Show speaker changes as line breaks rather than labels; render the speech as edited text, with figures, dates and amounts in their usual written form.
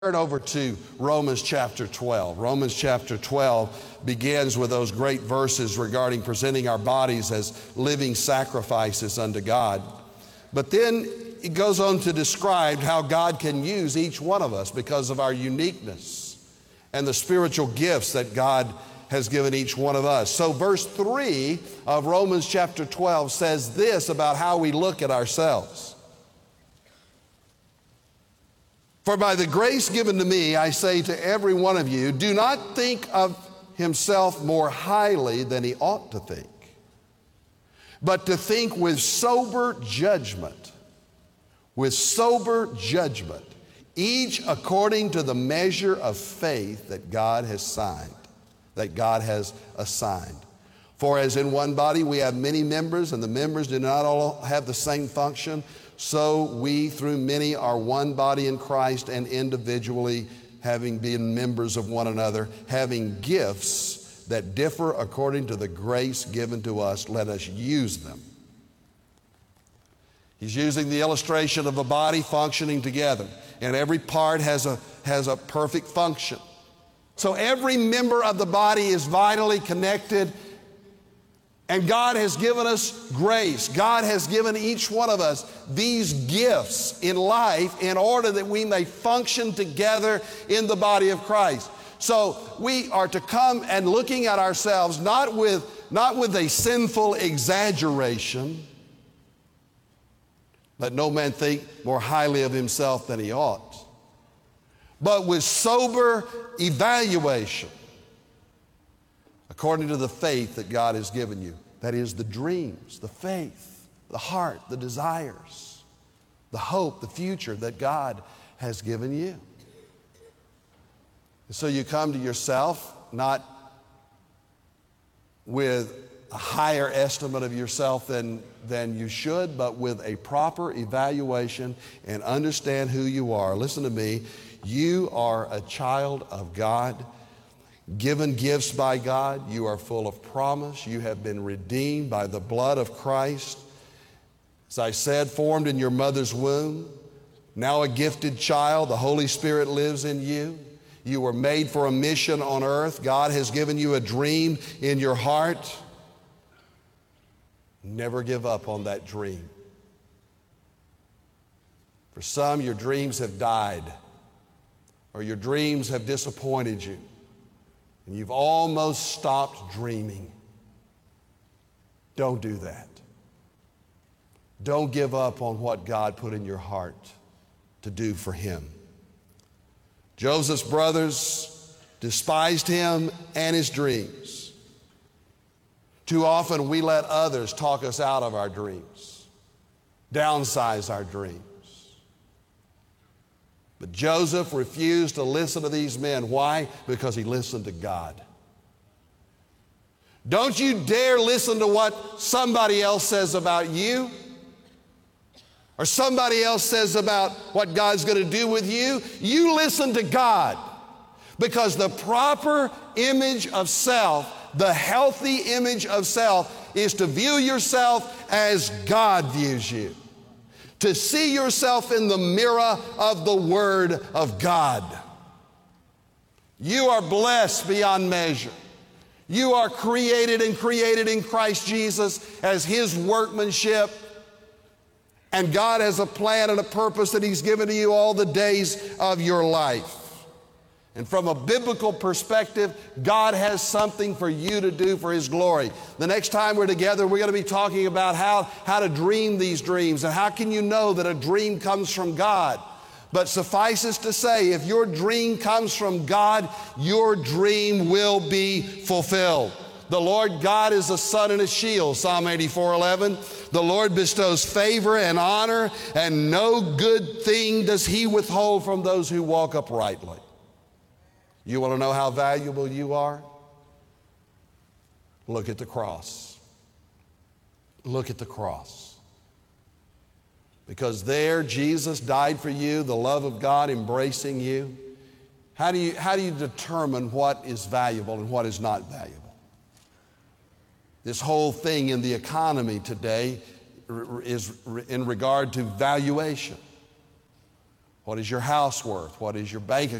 Turn over to Romans chapter 12. Romans chapter 12 begins with those great verses regarding presenting our bodies as living sacrifices unto God. But then it goes on to describe how God can use each one of us because of our uniqueness and the spiritual gifts that God has given each one of us. So verse 3 of Romans chapter 12 says this about how we look at ourselves. For by the grace given to me, I say to every one of you, do not think of himself more highly than he ought to think, but to think with sober judgment, each according to the measure of faith that God has assigned. For as in one body we have many members, and the members do not all have the same function, so we through many are one body in Christ, and individually having been members of one another, having gifts that differ according to the grace given to us, let us use them. He's using the illustration of a body functioning together, and every part has a perfect function. So every member of the body is vitally connected, and God has given us grace. God has given each one of us these gifts in life in order that we may function together in the body of Christ. So we are to come and looking at ourselves not with a sinful exaggeration, let no man think more highly of himself than he ought, but with sober evaluation, according to the faith that God has given you. That is the dreams, the faith, the heart, the desires, the hope, the future that God has given you. And so you come to yourself not with a higher estimate of yourself than you should, but with a proper evaluation and understand who you are. Listen to me. You are a child of God, given gifts by God. You are full of promise. You have been redeemed by the blood of Christ. As I said, formed in your mother's womb, now a gifted child. The Holy Spirit lives in you. You were made for a mission on earth. God has given you a dream in your heart. Never give up on that dream. For some, your dreams have died, or your dreams have disappointed you, and you've almost stopped dreaming. Don't do that. Don't give up on what God put in your heart to do for Him. Joseph's brothers despised him and his dreams. Too often we let others talk us out of our dreams, downsize our dreams. But Joseph refused to listen to these men. Why? Because he listened to God. Don't you dare listen to what somebody else says about you, or somebody else says about what God's going to do with you. You listen to God, because the proper image of self, the healthy image of self, is to view yourself as God views you, to see yourself in the mirror of the Word of God. You are blessed beyond measure. You are created in Christ Jesus as His workmanship. And God has a plan and a purpose that He's given to you all the days of your life. And from a biblical perspective, God has something for you to do for His glory. The next time we're together, we're going to be talking about how to dream these dreams, and how can you know that a dream comes from God. But suffices to say, if your dream comes from God, your dream will be fulfilled. The Lord God is a sun and a shield, Psalm 84:11. The Lord bestows favor and honor, and no good thing does He withhold from those who walk uprightly. You want to know how valuable you are? Look at the cross. Look at the cross. Because there Jesus died for you, the love of God embracing you. How do you determine what is valuable and what is not valuable? This whole thing in the economy today is in regard to valuation. What is your house worth? What is your bank